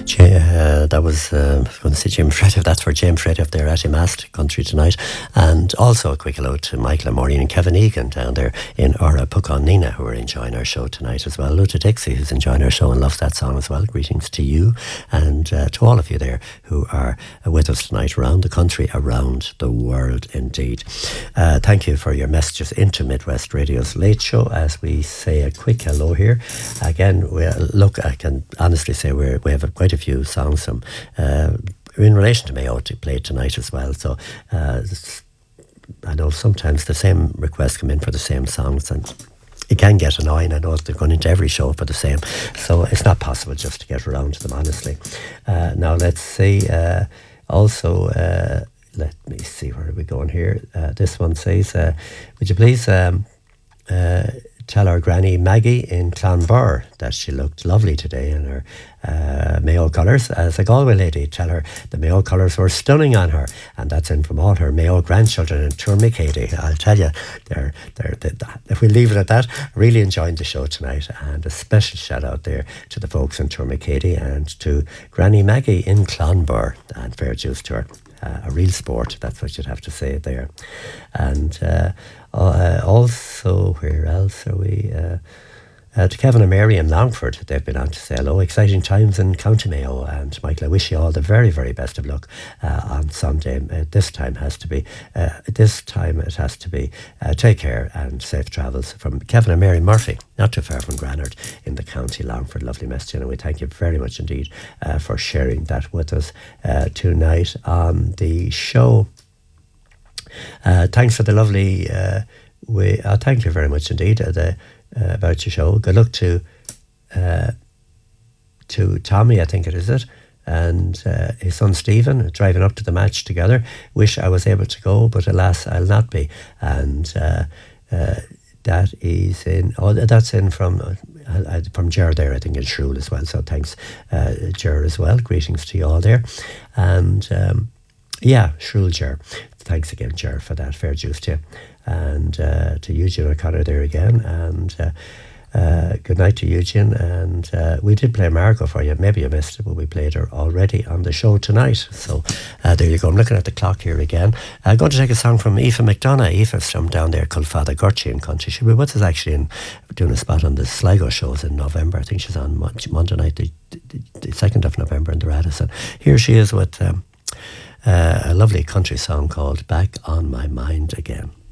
That was, I was going to say James Freddy. That's for James Freddy up there at Mast Country Tonight. And also a quick hello to Michael and Maureen and Kevin Egan down there in Ora Pucon Nina, who are enjoying our show tonight as well. Hello to Dixie, who's enjoying our show and loves that song as well. Greetings to you and to all of you there who are with us tonight around the country, around the world indeed. Thank you for your messages into Midwest Radio's Late Show as we say a quick hello here. Again, look, I can honestly say we have quite a few songs from in relation to Mayo to play tonight as well. So I know sometimes the same requests come in for the same songs, and it can get annoying. I know they're going into every show for the same, so it's not possible just to get around to them, honestly. Now let's see. Also, let me see, where are we going here? This one says, would you please tell our granny Maggie in Clonbur that she looked lovely today in her Mayo colours. As a Galway lady, tell her the Mayo colours were stunning on her, and that's in from all her Mayo grandchildren in Tourmakeady. I'll tell you, if we leave it at that, really enjoying the show tonight, and a special shout out there to the folks in Tourmakeady and to Granny Maggie in Clonbur, and fair dues to her. A real sport, that's what you'd have to say there. And also, where else are we? To Kevin and Mary in Longford, they've been on to say hello. Exciting times in County Mayo. And Michael, I wish you all the very, very best of luck on Sunday. This time it has to be take care and safe travels from Kevin and Mary Murphy, not too far from Granard in the County Longford. Lovely message, and we thank you very much indeed for sharing that with us tonight on the show. Thanks for the lovely thank you very much indeed about your show. Good luck to Tommy, I think it is it, and his son Stephen, driving up to the match together. Wish I was able to go, but alas, I'll not be. And that is in. Oh, that's in from Ger there, I think, in Shrule as well. So thanks, Ger, as well. Greetings to you all there, and Shrule Ger. Thanks again, Ger, for that. Fair dues to you. And to Eugene O'Connor there again, and good night to Eugene. And we did play Margot for you. Maybe you missed it, but we played her already on the show tonight. So there you go. I'm looking at the clock here again. I'm going to take a song from Aoife McDonough. Aoife's from down there, Culfada Gurchy in Country. She'll be with us actually doing a spot on the Sligo shows in November. I think she's on Monday night, the 2nd of November in the Radisson. Here she is with a lovely country song called Back on My Mind Again.